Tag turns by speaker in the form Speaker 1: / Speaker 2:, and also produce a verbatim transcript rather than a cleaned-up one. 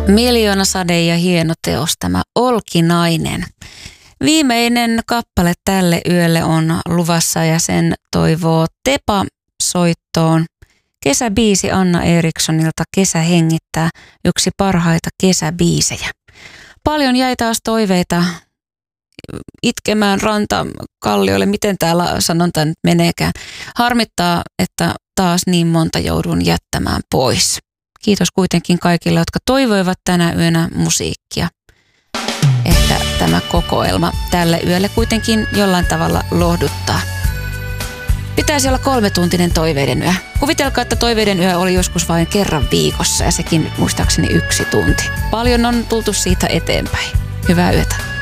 Speaker 1: Miljoonasade ja hieno teos tämä Olkinainen. Viimeinen kappale tälle yölle on luvassa ja sen toivoo Tepa soittoon. Kesäbiisi Anna Erikssonilta Kesä hengittää, yksi parhaita kesäbiisejä. Paljon jäi taas toiveita itkemään rantakallioille, miten täällä sanonta nyt meneekään. Harmittaa, että taas niin monta joudun jättämään pois. Kiitos kuitenkin kaikille, jotka toivoivat tänä yönä musiikkia. Että tämä kokoelma tälle yölle kuitenkin jollain tavalla lohduttaa. Pitäisi olla kolmetuntinen toiveiden yö. Kuvitelkaa, että toiveiden yö oli joskus vain kerran viikossa ja sekin muistaakseni yksi tunti. Paljon on tultu siitä eteenpäin. Hyvää yötä.